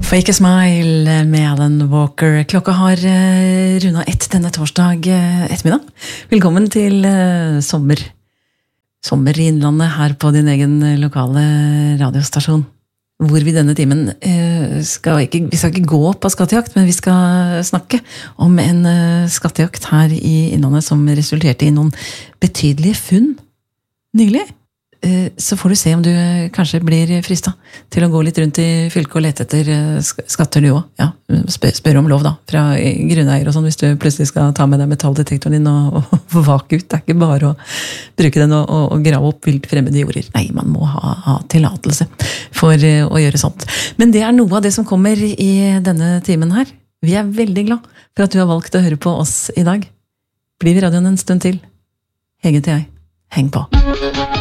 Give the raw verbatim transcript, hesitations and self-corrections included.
Fake a Smile med Alan Walker. Klokka har uh, runda ett denne torsdag uh, ettermiddag. Velkommen til uh, sommer. Sommer i Innlandet her på din egen lokale radiostasjon. Hvor vi denne timen uh, skal ikke, vi skal ikke gå på skattejakt, men vi skal snakke om en uh, skattejakt her i Innlandet som resulterte i noen betydelige funn nylig. Så får du se om du kanskje blir fristet til å gå litt rundt i fylket og lete etter skatter du også. Ja, spør, spør om lov da, fra grunneier og sånn, hvis du plutselig skal ta med deg metalldetektoren din og, og vake ut. Det er ikke bare å bruke den og, og, og grave opp vilt fremmede jorder. Nei, man må ha, ha tillatelse for å gjøre sånt. Men det er noe av det som kommer i denne timen her. Vi er veldig glad for at du har valgt å høre på oss i dag. Blir vi radioen en stund til? Hege til jeg. Heng på.